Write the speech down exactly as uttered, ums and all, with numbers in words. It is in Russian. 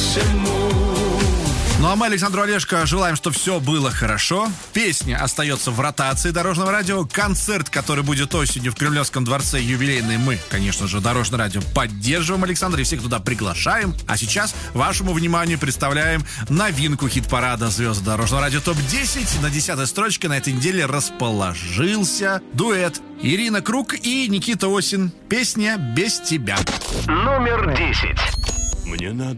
всему. Ну а мы Александру Олешко желаем, чтобы все было хорошо. Песня остается в ротации Дорожного радио. Концерт, который будет осенью в Кремлевском дворце, юбилейный, мы, конечно же, Дорожное радио поддерживаем, Александр, и всех туда приглашаем. А сейчас вашему вниманию представляем новинку хит-парада «Звезды Дорожного радио ТОП десять». На десятой строчке на этой неделе расположился дуэт Ирина Круг и Никита Осин. Песня «Без тебя». Номер десять. Мне надо